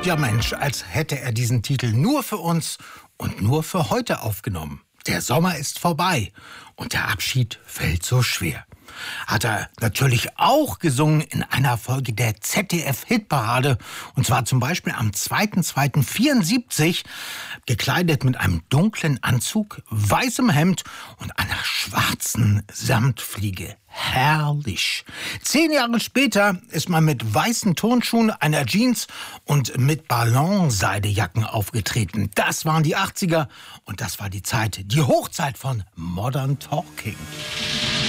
Ja Mensch, als hätte er diesen Titel nur für uns und nur für heute aufgenommen. Der Sommer ist vorbei und der Abschied fällt so schwer. Hat er natürlich auch gesungen in einer Folge der ZDF-Hitparade. Und zwar zum Beispiel am 2.2.74, gekleidet mit einem dunklen Anzug, weißem Hemd und einer schwarzen Samtfliege. Herrlich. 10 Jahre später ist man mit weißen Turnschuhen, einer Jeans und mit Ballonseidejacken aufgetreten. Das waren die 80er und das war die Zeit, die Hochzeit von Modern Talking.